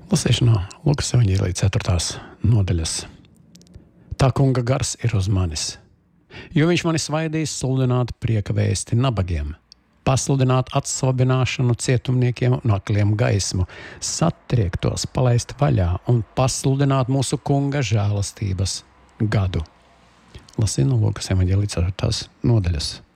Lasīšanā Lukas evaņģēlija 4. nodaļas. Tā kunga gars ir uz manis, jo viņš mani svaidīs sludināt prieka vēsti nabagiem, pasludināt atslabināšanu cietumniekiem un akliem gaismu, satriektos palaist vaļā un pasludināt mūsu kunga žēlastības gadu. Lasīju no Lukas evaņģēlija 4. nodaļas.